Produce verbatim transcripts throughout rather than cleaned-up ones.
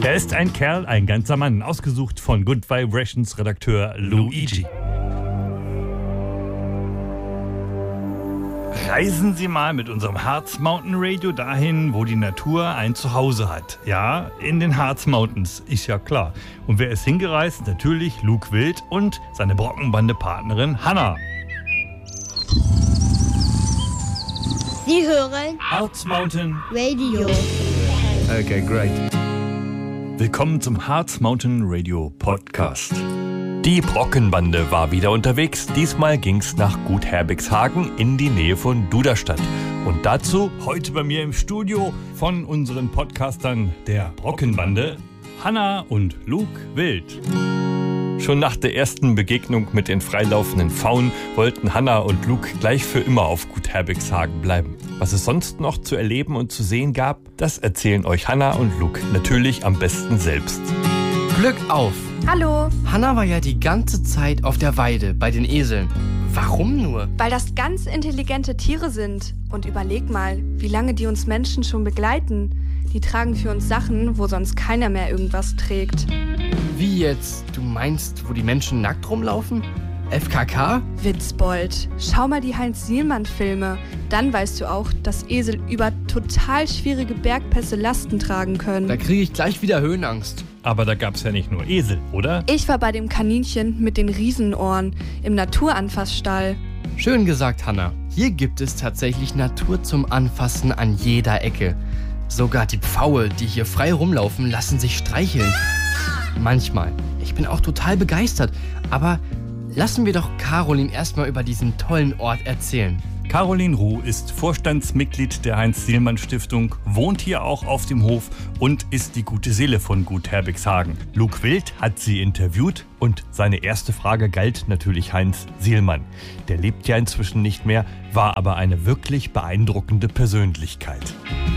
Er ist ein Kerl, ein ganzer Mann, ausgesucht von Good Vibrations Redakteur Luigi. Reisen Sie mal mit unserem Harz Mountain Radio dahin, wo die Natur ein Zuhause hat. Ja, in den Harz Mountains, ist ja klar. Und wer ist hingereist? Natürlich Luke Wild und seine Brockenbande-Partnerin Hanna. Sie hören Harz Mountain Radio. Okay, great. Willkommen zum Harz Mountain Radio Podcast. Die Brockenbande war wieder unterwegs. Diesmal ging's nach Gut Herbigshagen in die Nähe von Duderstadt. Und dazu heute bei mir im Studio von unseren Podcastern der Brockenbande Hanna und Luke Wild. Schon nach der ersten Begegnung mit den freilaufenden Pfauen wollten Hanna und Luke gleich für immer auf Gut Herbigshagen bleiben. Was es sonst noch zu erleben und zu sehen gab, das erzählen euch Hanna und Luke natürlich am besten selbst. Glück auf! Hallo! Hanna war ja die ganze Zeit auf der Weide bei den Eseln. Warum nur? Weil das ganz intelligente Tiere sind. Und überleg mal, wie lange die uns Menschen schon begleiten. Die tragen für uns Sachen, wo sonst keiner mehr irgendwas trägt. Wie jetzt? Du meinst, wo die Menschen nackt rumlaufen? F K K? Witzbold. Schau mal die Heinz-Sielmann-Filme. Dann weißt du auch, dass Esel über total schwierige Bergpässe Lasten tragen können. Da kriege ich gleich wieder Höhenangst. Aber da gab's ja nicht nur Esel, oder? Ich war bei dem Kaninchen mit den Riesenohren im Naturanfassstall. Schön gesagt, Hanna. Hier gibt es tatsächlich Natur zum Anfassen an jeder Ecke. Sogar die Pfaue, die hier frei rumlaufen, lassen sich streicheln. Manchmal. Ich bin auch total begeistert. Aber lassen wir doch Caroline erstmal über diesen tollen Ort erzählen. Caroline Ruh ist Vorstandsmitglied der Heinz-Sielmann-Stiftung, wohnt hier auch auf dem Hof und ist die gute Seele von Gut Herbigshagen. Luke Wild hat sie interviewt und seine erste Frage galt natürlich Heinz Sielmann. Der lebt ja inzwischen nicht mehr, war aber eine wirklich beeindruckende Persönlichkeit.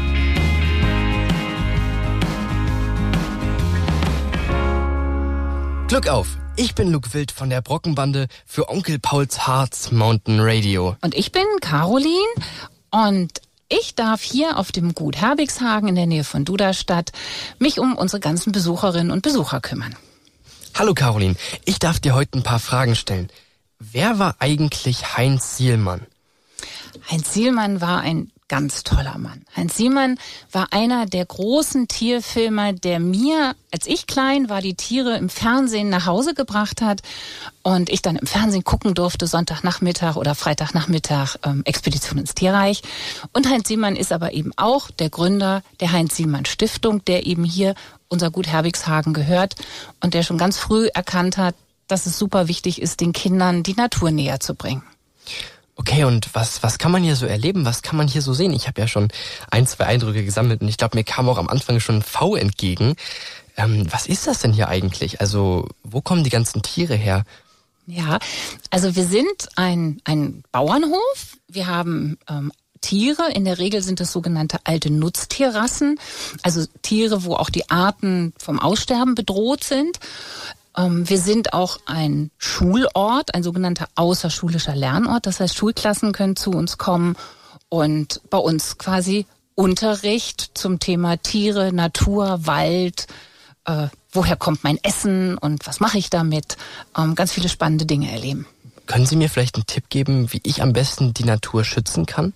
Glück auf! Ich bin Luke Wild von der Brockenbande für Onkel Pauls Harz Mountain Radio. Und ich bin Caroline und ich darf hier auf dem Gut Herbigshagen in der Nähe von Duderstadt mich um unsere ganzen Besucherinnen und Besucher kümmern. Hallo Caroline, ich darf dir heute ein paar Fragen stellen. Wer war eigentlich Heinz Sielmann? Heinz Sielmann war ein ganz toller Mann. Heinz Sielmann war einer der großen Tierfilmer, der mir, als ich klein war, die Tiere im Fernsehen nach Hause gebracht hat und ich dann im Fernsehen gucken durfte, Sonntagnachmittag oder Freitagnachmittag, ähm, Expedition ins Tierreich. Und Heinz Sielmann ist aber eben auch der Gründer der Heinz-Sielmann-Stiftung, der eben hier unser Gut Herbigshagen gehört und der schon ganz früh erkannt hat, dass es super wichtig ist, den Kindern die Natur näher zu bringen. Okay, und was was kann man hier so erleben? Was kann man hier so sehen? Ich habe ja schon ein, zwei Eindrücke gesammelt und ich glaube, mir kam auch am Anfang schon ein V entgegen. Ähm, was ist das denn hier eigentlich? Also, wo kommen die ganzen Tiere her? Ja, also wir sind ein, ein Bauernhof. Wir haben ähm, Tiere, in der Regel sind es sogenannte alte Nutztierrassen, also Tiere, wo auch die Arten vom Aussterben bedroht sind. Wir sind auch ein Schulort, ein sogenannter außerschulischer Lernort. Das heißt, Schulklassen können zu uns kommen und bei uns quasi Unterricht zum Thema Tiere, Natur, Wald, äh, woher kommt mein Essen und was mache ich damit, ähm, ganz viele spannende Dinge erleben. Können Sie mir vielleicht einen Tipp geben, wie ich am besten die Natur schützen kann?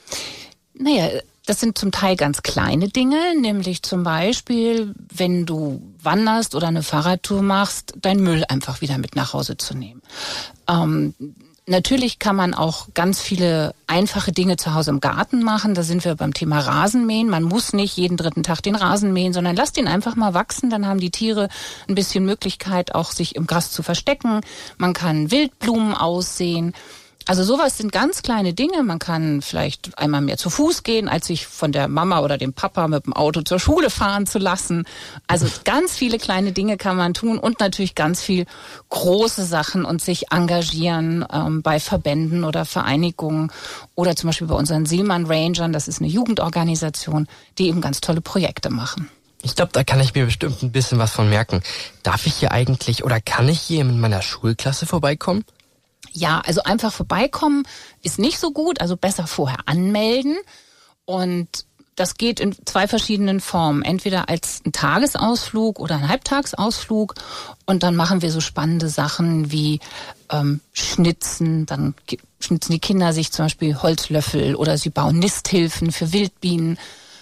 Naja, das sind zum Teil ganz kleine Dinge, nämlich zum Beispiel, wenn du wanderst oder eine Fahrradtour machst, deinen Müll einfach wieder mit nach Hause zu nehmen. Ähm, natürlich kann man auch ganz viele einfache Dinge zu Hause im Garten machen. Da sind wir beim Thema Rasenmähen. Man muss nicht jeden dritten Tag den Rasen mähen, sondern lasst ihn einfach mal wachsen. Dann haben die Tiere ein bisschen Möglichkeit, auch sich im Gras zu verstecken. Man kann Wildblumen aussehen. Also sowas sind ganz kleine Dinge. Man kann vielleicht einmal mehr zu Fuß gehen, als sich von der Mama oder dem Papa mit dem Auto zur Schule fahren zu lassen. Also ganz viele kleine Dinge kann man tun und natürlich ganz viel große Sachen und sich engagieren ähm, bei Verbänden oder Vereinigungen oder zum Beispiel bei unseren Sielmann Rangern. Das ist eine Jugendorganisation, die eben ganz tolle Projekte machen. Ich glaube, da kann ich mir bestimmt ein bisschen was von merken. Darf ich hier eigentlich oder kann ich hier mit meiner Schulklasse vorbeikommen? Ja, also einfach vorbeikommen ist nicht so gut, also besser vorher anmelden. Und Das geht in zwei verschiedenen Formen. Entweder als ein Tagesausflug oder ein Halbtagsausflug. Und dann machen wir so spannende Sachen wie ähm, Schnitzen. Dann schnitzen die Kinder sich zum Beispiel Holzlöffel oder sie bauen Nisthilfen für Wildbienen.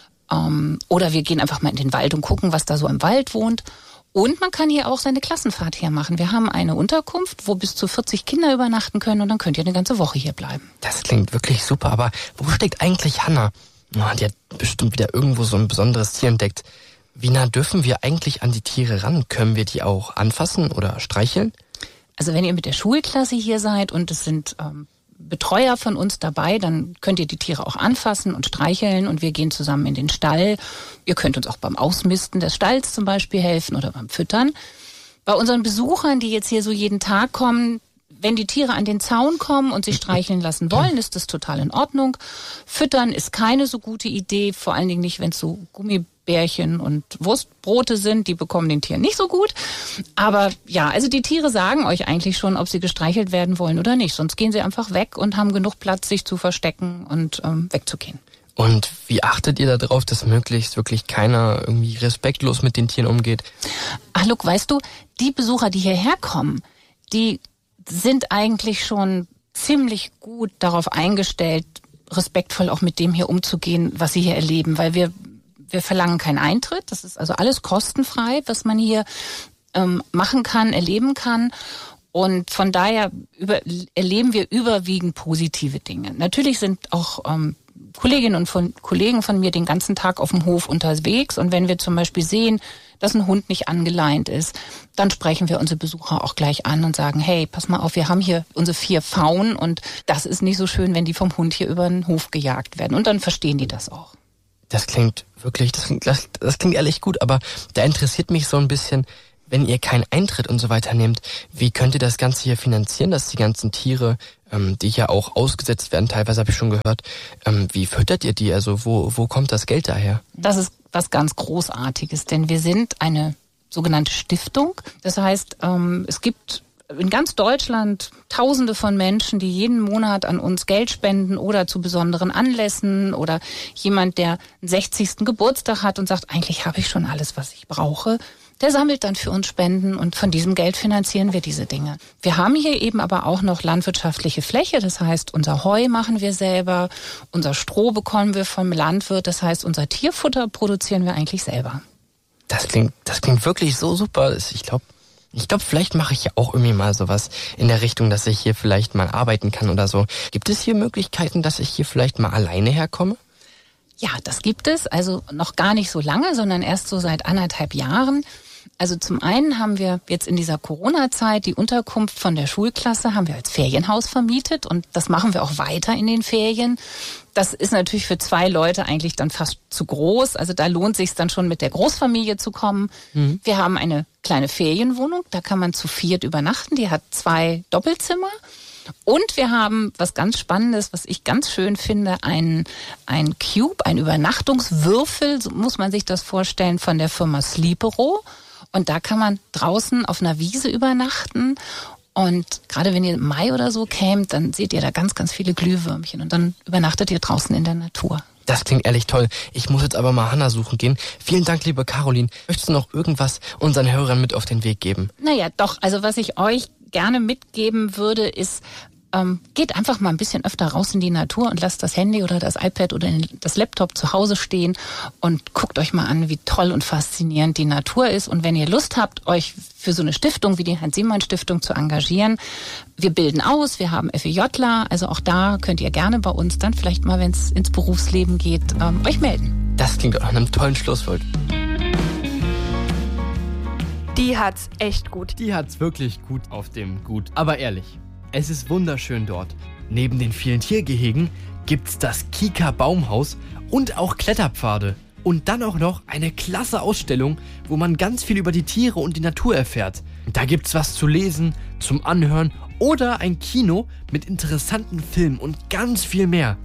Ähm, oder wir gehen einfach mal in den Wald und gucken, was da so im Wald wohnt. Und man kann hier auch seine Klassenfahrt hermachen. Wir haben eine Unterkunft, wo bis zu vierzig Kinder übernachten können und dann könnt ihr eine ganze Woche hier bleiben. Das klingt wirklich super, aber wo steckt eigentlich Hannah? Oh, die hat bestimmt wieder irgendwo so ein besonderes Tier entdeckt. Wie nah dürfen wir eigentlich an die Tiere ran? Können wir die auch anfassen oder streicheln? Also wenn ihr mit der Schulklasse hier seid und es sind ähm, Betreuer von uns dabei, dann könnt ihr die Tiere auch anfassen und streicheln und wir gehen zusammen in den Stall. Ihr könnt uns auch beim Ausmisten des Stalls zum Beispiel helfen oder beim Füttern. Bei unseren Besuchern, die jetzt hier so jeden Tag kommen, wenn die Tiere an den Zaun kommen und sich streicheln lassen wollen, ist das total in Ordnung. Füttern ist keine so gute Idee, vor allen Dingen nicht, wenn es so Gummibärchen und Wurstbrote sind. Die bekommen den Tieren nicht so gut. Aber ja, also die Tiere sagen euch eigentlich schon, ob sie gestreichelt werden wollen oder nicht. Sonst gehen sie einfach weg und haben genug Platz, sich zu verstecken und ähm, wegzugehen. Und wie achtet ihr darauf, dass möglichst wirklich keiner irgendwie respektlos mit den Tieren umgeht? Ach, Luke, weißt du, die Besucher, die hierher kommen, die sind eigentlich schon ziemlich gut darauf eingestellt, respektvoll auch mit dem hier umzugehen, was sie hier erleben, weil wir wir verlangen keinen Eintritt. Das ist also alles kostenfrei, was man hier ähm, machen kann, erleben kann. Und von daher über, erleben wir überwiegend positive Dinge. Natürlich sind auch ähm, Kolleginnen und von, Kollegen von mir den ganzen Tag auf dem Hof unterwegs. Und wenn wir zum Beispiel sehen, dass ein Hund nicht angeleint ist, dann sprechen wir unsere Besucher auch gleich an und sagen, hey, pass mal auf, wir haben hier unsere vier Pfauen und das ist nicht so schön, wenn die vom Hund hier über den Hof gejagt werden. Und dann verstehen die das auch. Das klingt wirklich, das klingt, das, das klingt ehrlich gut, aber da interessiert mich so ein bisschen, wenn ihr keinen Eintritt und so weiter nehmt, wie könnt ihr das Ganze hier finanzieren, dass die ganzen Tiere, ähm, die ja auch ausgesetzt werden, teilweise habe ich schon gehört, ähm, wie füttert ihr die? Also wo, wo kommt das Geld daher? Das ist was ganz Großartiges, denn wir sind eine sogenannte Stiftung. Das heißt, ähm, es gibt in ganz Deutschland Tausende von Menschen, die jeden Monat an uns Geld spenden oder zu besonderen Anlässen oder jemand, der einen sechzigsten Geburtstag hat und sagt, eigentlich habe ich schon alles, was ich brauche. Der sammelt dann für uns Spenden und von diesem Geld finanzieren wir diese Dinge. Wir haben hier eben aber auch noch landwirtschaftliche Fläche, das heißt, unser Heu machen wir selber, unser Stroh bekommen wir vom Landwirt, das heißt, unser Tierfutter produzieren wir eigentlich selber. Das klingt, das klingt wirklich so super. Ich glaube, ich glaube, vielleicht mache ich ja auch irgendwie mal sowas in der Richtung, dass ich hier vielleicht mal arbeiten kann oder so. Gibt es hier Möglichkeiten, dass ich hier vielleicht mal alleine herkomme? Ja, das gibt es. Also noch gar nicht so lange, sondern erst so seit anderthalb Jahren. Also zum einen haben wir jetzt in dieser Corona-Zeit die Unterkunft von der Schulklasse haben wir als Ferienhaus vermietet und das machen wir auch weiter in den Ferien. Das ist natürlich für zwei Leute eigentlich dann fast zu groß. Also da lohnt es sich dann schon mit der Großfamilie zu kommen. Mhm. Wir haben eine kleine Ferienwohnung, da kann man zu viert übernachten. Die hat zwei Doppelzimmer. Und wir haben was ganz Spannendes, was ich ganz schön finde, ein, ein Cube, ein Übernachtungswürfel, so muss man sich das vorstellen, von der Firma Sleepero. Und da kann man draußen auf einer Wiese übernachten. Und gerade wenn ihr im Mai oder so kämt, dann seht ihr da ganz, ganz viele Glühwürmchen. Und dann übernachtet ihr draußen in der Natur. Das klingt ehrlich toll. Ich muss jetzt aber mal Hannah suchen gehen. Vielen Dank, liebe Caroline. Möchtest du noch irgendwas unseren Hörern mit auf den Weg geben? Naja, doch. Also was ich euch gerne mitgeben würde, ist, ähm, geht einfach mal ein bisschen öfter raus in die Natur und lasst das Handy oder das iPad oder das Laptop zu Hause stehen und guckt euch mal an, wie toll und faszinierend die Natur ist. Und wenn ihr Lust habt, euch für so eine Stiftung wie die Heinz-Sielmann-Stiftung zu engagieren, wir bilden aus, wir haben FEJler, also auch da könnt ihr gerne bei uns dann vielleicht mal, wenn es ins Berufsleben geht, ähm, euch melden. Das klingt auch nach einem tollen Schlusswort. Die hat's echt gut. Die hat's wirklich gut auf dem Gut. Aber ehrlich, es ist wunderschön dort. Neben den vielen Tiergehegen gibt's das Kika-Baumhaus und auch Kletterpfade. Und dann auch noch eine klasse Ausstellung, wo man ganz viel über die Tiere und die Natur erfährt. Da gibt's was zu lesen, zum Anhören oder ein Kino mit interessanten Filmen und ganz viel mehr.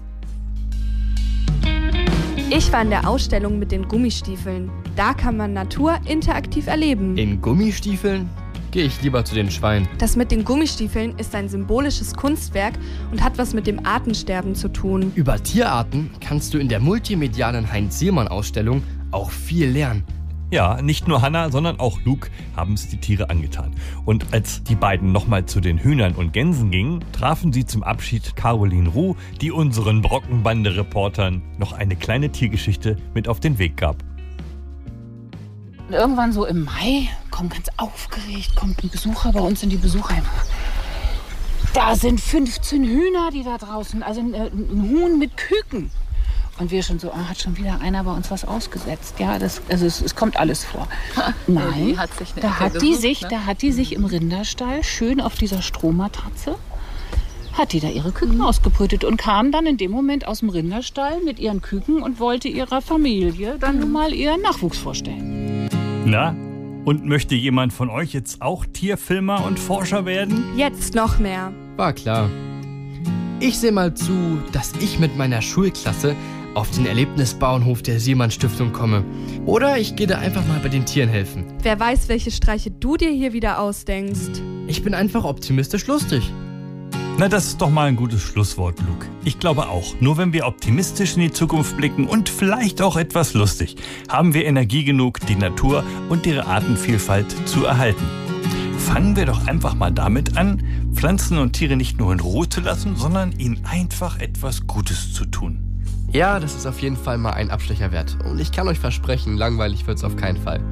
Ich war in der Ausstellung mit den Gummistiefeln. Da kann man Natur interaktiv erleben. In Gummistiefeln? gehe ich lieber zu den Schweinen. Das mit den Gummistiefeln ist ein symbolisches Kunstwerk und hat was mit dem Artensterben zu tun. Über Tierarten kannst du in der multimedialen Heinz-Sielmann-Ausstellung auch viel lernen. Ja, nicht nur Hannah, sondern auch Luke haben es die Tiere angetan. Und als die beiden nochmal zu den Hühnern und Gänsen gingen, trafen sie zum Abschied Caroline Ruh, die unseren Brockenbande-Reportern noch eine kleine Tiergeschichte mit auf den Weg gab. Und irgendwann so im Mai, kommt ganz aufgeregt, kommt ein Besucher bei uns in die Besucherheim. Da sind fünfzehn Hühner, die da draußen, also ein, ein Huhn mit Küken. Und wir schon so, ah, hat schon wieder einer bei uns was ausgesetzt. Ja, das, also es, es kommt alles vor. Nein, die hat sich eine da, Ecke hat die gesucht, sich, ne? da hat die sich im Rinderstall schön auf dieser Strohmatratze, hat die da ihre Küken mhm. ausgebrütet und kam dann in dem Moment aus dem Rinderstall mit ihren Küken und wollte ihrer Familie dann mhm. mal ihren Nachwuchs vorstellen. Na, und möchte jemand von euch jetzt auch Tierfilmer und Forscher werden? Jetzt noch mehr. War klar. Ich sehe mal zu, dass ich mit meiner Schulklasse auf den Erlebnisbauernhof der Sielmann-Stiftung komme. Oder ich gehe da einfach mal bei den Tieren helfen. Wer weiß, welche Streiche du dir hier wieder ausdenkst. Ich bin einfach optimistisch lustig. Na, das ist doch mal ein gutes Schlusswort, Luke. Ich glaube auch, nur wenn wir optimistisch in die Zukunft blicken und vielleicht auch etwas lustig, haben wir Energie genug, die Natur und ihre Artenvielfalt zu erhalten. Fangen wir doch einfach mal damit an, Pflanzen und Tiere nicht nur in Ruhe zu lassen, sondern ihnen einfach etwas Gutes zu tun. Ja, das ist auf jeden Fall mal ein Abstecher wert. Und ich kann euch versprechen, langweilig wird's auf keinen Fall.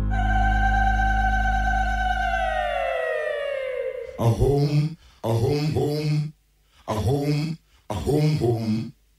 A home, a home, home, a home, a home, home.